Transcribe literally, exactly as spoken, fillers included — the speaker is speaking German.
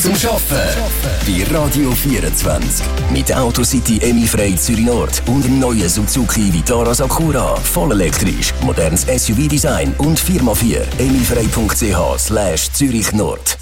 zum Arbeiten. Bei Radio vierundzwanzig. Mit Autocity Emifrei Zürich Nord und dem neuen Suzuki Vitara Sakura. Voll elektrisch, modernes S U V-Design und Firma vier. emifrei punkt c h slash Zürich Nord.